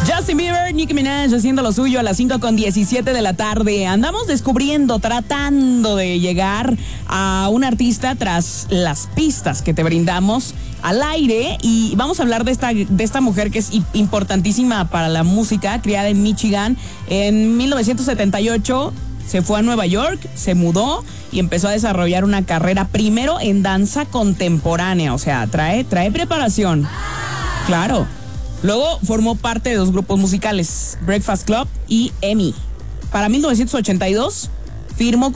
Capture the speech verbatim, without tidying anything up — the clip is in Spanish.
Justin Bieber, Nicki Minaj haciendo lo suyo a las cinco con diecisiete de la tarde. Andamos descubriendo, tratando de llegar a un artista tras las pistas que te brindamos al aire, y vamos a hablar de esta, de esta mujer que es importantísima para la música, criada en Michigan. En mil novecientos setenta y ocho se fue a Nueva York, se mudó y empezó a desarrollar una carrera primero en danza contemporánea, o sea, trae, trae preparación. Claro. Luego formó parte de dos grupos musicales, Breakfast Club y Emmy. Para mil novecientos ochenta y dos firmó